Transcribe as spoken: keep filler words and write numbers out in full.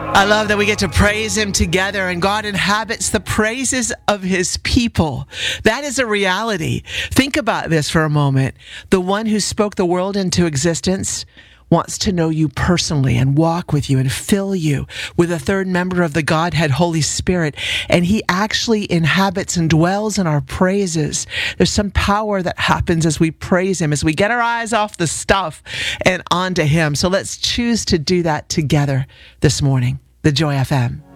I love that we get to praise him together, and God inhabits the praises of his people. That is a reality. Think about this for a moment. The one who spoke the world into existence wants to know you personally and walk with you and fill you with a third member of the Godhead, Holy Spirit. And he actually inhabits and dwells in our praises. There's some power that happens as we praise him, as we get our eyes off the stuff and onto him. So let's choose to do that together this morning. The Joy F M.